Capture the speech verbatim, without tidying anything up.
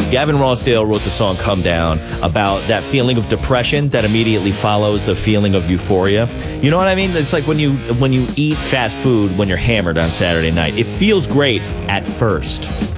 Gavin Rossdale wrote the song Come Down about that feeling of depression that immediately follows the feeling of euphoria. You know what I mean? It's like when you when you eat fast food when you're hammered on Saturday night. It feels great at first.